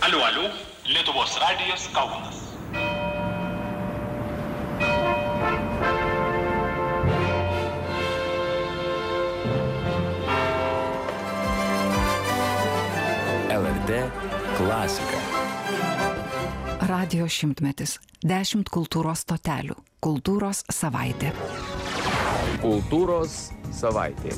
Aliu, Lietuvos radijas Kaunas. LRT klasika. Radijo šimtmetis. 10 kultūros stotelių. Kultūros savaitė. Kultūros savaitė.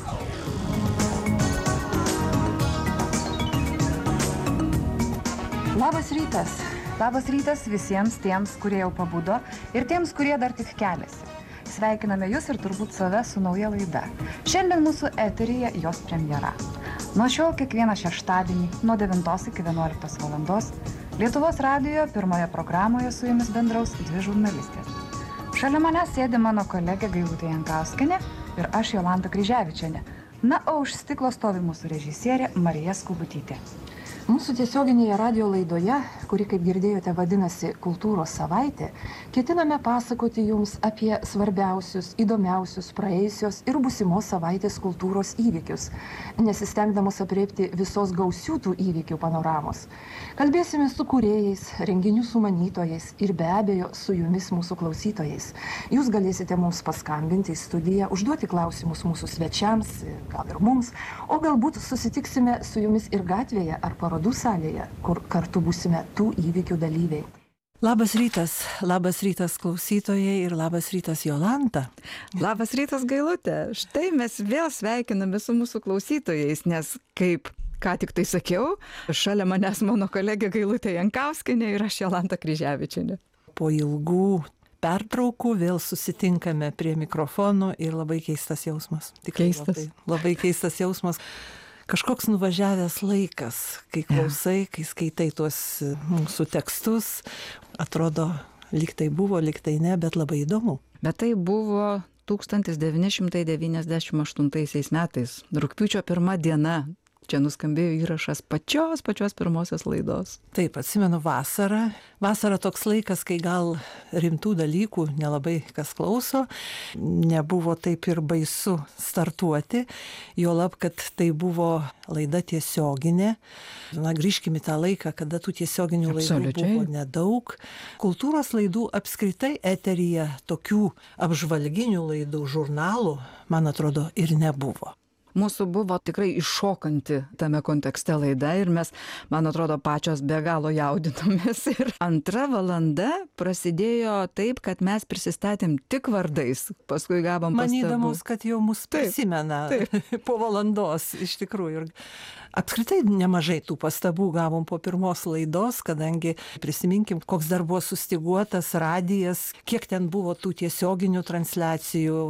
Labas rytas. Labas rytas visiems tiems, kurie jau pabudo ir tiems, kurie dar tik keliasi. Sveikiname jūs ir turbūt save su nauja laida. Šiandien mūsų eteryje jos premjera. Nuo šiol kiekvieną šeštadienį nuo 9 iki 11 valandos Lietuvos radijo pirmoje programoje su jumis bendraus 2 žurnalistės. Šalia manęs sėdi mano kolegė Gailutė Jankauskienė ir aš Jolanta Kryževičienė. Na, o už stiklo stovi mūsų režisierė Marija Skubutytė. Mūsų tiesioginėje radio laidoje, kuri, kaip girdėjote, vadinasi Kultūros savaitė, ketiname pasakoti jums apie svarbiausius, įdomiausius praėjusios ir būsimos savaitės kultūros įvykius, nesistengdamos apreipti visos gausių tų įvykių panoramos. Kalbėsime su kūrėjais, renginių sumanytojais ir be abejo su jumis mūsų klausytojais. Jūs galėsite mums paskambinti į studiją, užduoti klausimus mūsų svečiams, gal ir mums, o galbūt susitiksime su jumis ir gatvėje ar parodų salėje, kur kartu būsime tų įvykių dalyviai. Labas rytas klausytojai ir labas rytas Jolanta. Labas rytas Gailutė. Štai mes vėl sveikiname su mūsų klausytojais, nes kaip ką tik tai sakiau, šalia manęs mano kolegė Gailutė Jankauskienė ir aš Jolanta Kryževičienė. Po ilgų pertraukų vėl susitinkame prie mikrofonų ir labai keistas jausmas. Tikrai labai keistas jausmas. Kažkoks nuvažiavęs laikas, kai klausai, kai skaitai tuos mūsų tekstus, atrodo, lyg tai buvo, lyg tai ne, bet labai įdomu. Bet tai buvo 1998 metais, rugpjūčio 1 diena. Čia nuskambėjo įrašas pačios pirmosios laidos. Taip, atsimenu vasarą. Vasara toks laikas, kai gal rimtų dalykų nelabai kas klauso. Nebuvo taip ir baisu startuoti. Juolab, kad tai buvo laida tiesioginė. Na, grįžkime į tą laiką, kada tų tiesioginių laidų buvo nedaug. Kultūros laidų apskritai eteryje tokių apžvalginių laidų, žurnalų, man atrodo, ir nebuvo. Mūsų buvo tikrai iššokanti tame kontekste laida ir mes, man atrodo, pačios be galo jaudinomės. Ir 2 valanda prasidėjo taip, kad mes prisistatėm tik vardais, paskui gavom pastabų. Manydamos, kad jau mus prisimena po valandos iš tikrųjų. Ir apskritai nemažai tų pastabų gavom po pirmos laidos, kadangi prisiminkim, koks dar buvo sustyguotas radijas, kiek ten buvo tų tiesioginių transliacijų.